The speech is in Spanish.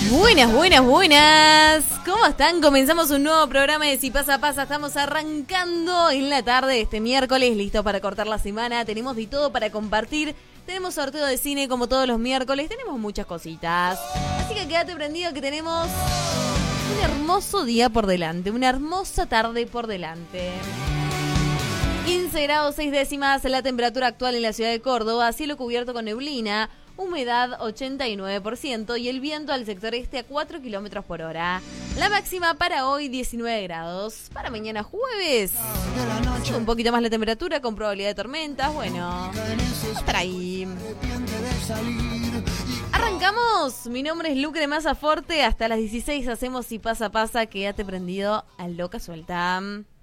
Buenas, buenas, buenas. ¿Cómo están? Comenzamos un nuevo programa de Si Pasa Pasa. Estamos arrancando en la tarde de este miércoles, listo para cortar la semana. Tenemos de todo para compartir. Tenemos sorteo de cine como todos los miércoles. Tenemos muchas cositas. Así que quédate prendido que tenemos un hermoso día por delante. Una hermosa tarde por delante. 15 grados 6 décimas la temperatura actual en la ciudad de Córdoba. Cielo cubierto con neblina. Humedad 89% y el viento al sector este a 4 kilómetros por hora. La máxima para hoy 19 grados. Para mañana jueves un poquito más la temperatura con probabilidad de tormentas. Bueno, para ahí. Arrancamos. Mi nombre es Lucre Mazaforte. Hasta las 16 hacemos Si Pasa Pasa. Quédate prendido a Loca Suelta.